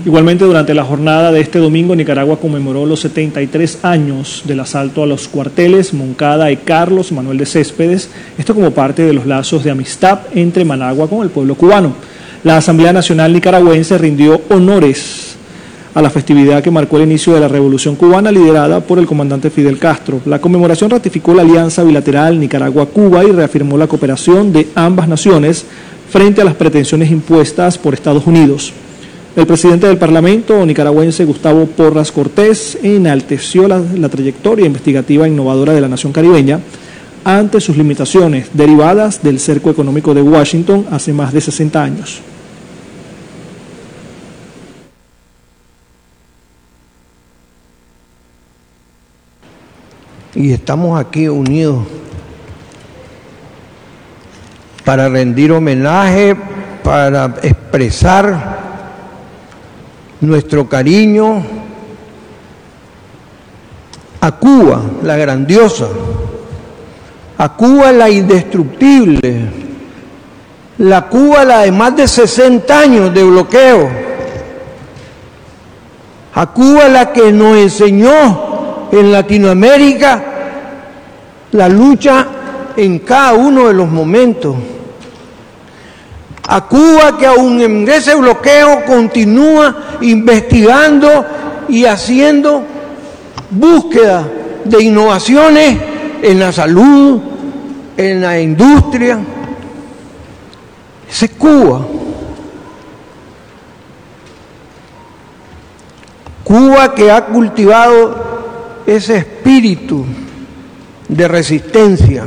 Igualmente, durante la jornada de este domingo, Nicaragua conmemoró los 73 años del asalto a los cuarteles Moncada y Carlos Manuel de Céspedes, esto como parte de los lazos de amistad entre Managua con el pueblo cubano. La Asamblea Nacional Nicaragüense rindió honores a la festividad que marcó el inicio de la Revolución Cubana liderada por el comandante Fidel Castro. La conmemoración ratificó la alianza bilateral Nicaragua-Cuba y reafirmó la cooperación de ambas naciones frente a las pretensiones impuestas por Estados Unidos. El presidente del Parlamento nicaragüense, Gustavo Porras Cortés, enalteció la trayectoria investigativa e innovadora de la nación caribeña ante sus limitaciones derivadas del cerco económico de Washington hace más de 60 años. Y estamos aquí unidos para rendir homenaje, para expresar nuestro cariño a Cuba, la grandiosa, a Cuba la indestructible, la Cuba la de más de 60 años de bloqueo, a Cuba la que nos enseñó en Latinoamérica la lucha en cada uno de los momentos, a Cuba que aún en ese bloqueo continúa investigando y haciendo búsqueda de innovaciones en la salud, en la industria. Esa es Cuba. Cuba que ha cultivado ese espíritu de resistencia.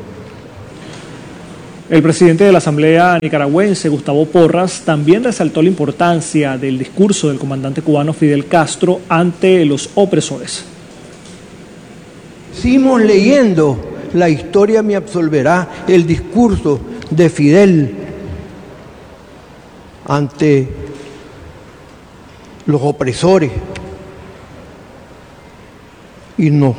El presidente de la Asamblea Nicaragüense, Gustavo Porras, también resaltó la importancia del discurso del comandante cubano Fidel Castro ante los opresores. Seguimos leyendo La historia me absolverá, el discurso de Fidel ante los opresores, y nos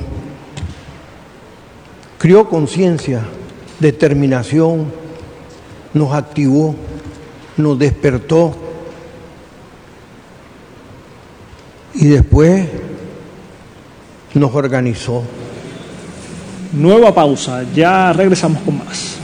crió conciencia, determinación, nos activó, nos despertó y después nos organizó. Nueva pausa, ya regresamos con más.